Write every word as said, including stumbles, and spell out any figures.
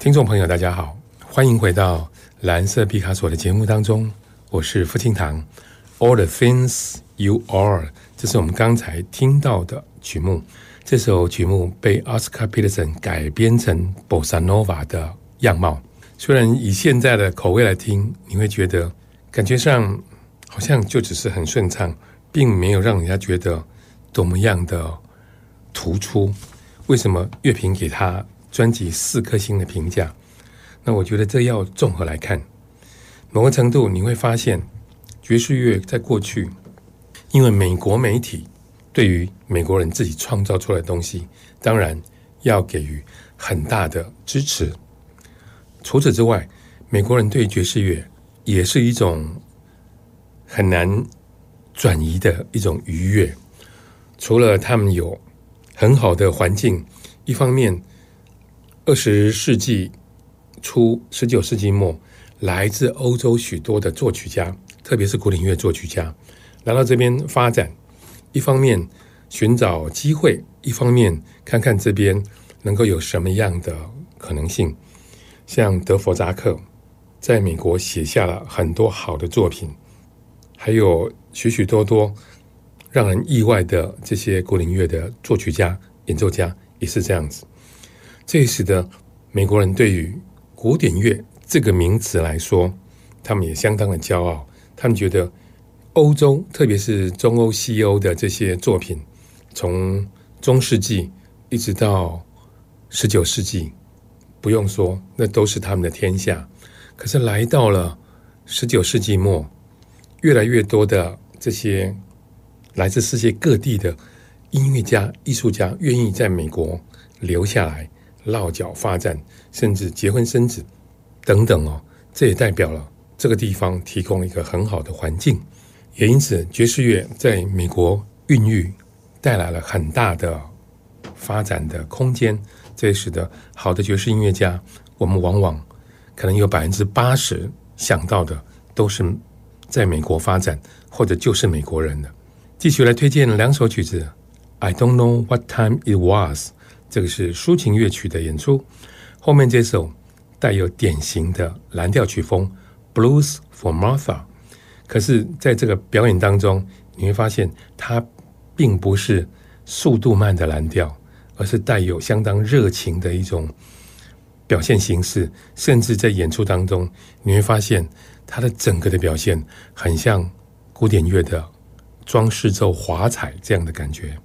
听众朋友大家好，欢迎回到蓝色毕卡索的节目当中，我是傅清堂。 All the things you are， 这是我们刚才听到的曲目。这首曲目被 Oscar Peterson 改编成 Bossa Nova 的样貌，虽然以现在的口味来听，你会觉得感觉上好像就只是很顺畅，并没有让人家觉得多么样的突出。为什么乐评给他专辑四颗星的评价？那我觉得这要综合来看。某个程度你会发现，爵士乐在过去因为美国媒体对于美国人自己创造出来的东西，当然要给予很大的支持。除此之外，美国人对爵士乐也是一种很难转移的一种愉悦。除了他们有很好的环境，一方面二十世纪初十九世纪末来自欧洲许多的作曲家，特别是古典乐作曲家来到这边发展，一方面寻找机会，一方面看看这边能够有什么样的可能性。像德弗扎克在美国写下了很多好的作品，还有许许多多让人意外的这些古典乐的作曲家演奏家也是这样子。这也使得美国人对于古典乐这个名词来说，他们也相当的骄傲。他们觉得欧洲，特别是中欧西欧的这些作品，从中世纪一直到十九世纪，不用说，那都是他们的天下。可是来到了十九世纪末，越来越多的这些来自世界各地的音乐家、艺术家愿意在美国留下来落脚发展，甚至结婚生子等等哦。这也代表了这个地方提供了一个很好的环境，也因此爵士乐在美国孕育，带来了很大的发展的空间。这也使得好的爵士音乐家，我们往往可能有百分之八十想到的都是在美国发展，或者就是美国人的。继续来推荐两首曲子。 I don't know what time it was， 这个是抒情乐曲的演出，后面这首带有典型的蓝调曲风 Blues for Martha， 可是在这个表演当中，你会发现它并不是速度慢的蓝调，而是带有相当热情的一种表现形式。甚至在演出当中，你会发现它的整个的表现很像古典乐的装饰奏华彩这样的感觉。